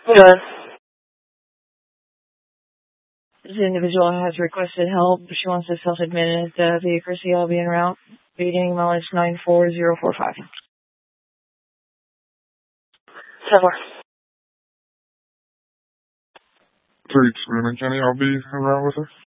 Good. This individual has requested help. She wants to self-admit at the accuracy will be en route. Beating mileage 94045. 10-4. 3 Swimming County, I'll be around with her.